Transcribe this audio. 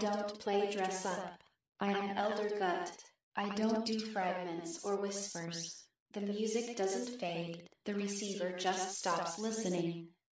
don't play dress up. I'm Elder Gut. I don't do fragments or whispers. The music doesn't fade, the receiver just stops listening.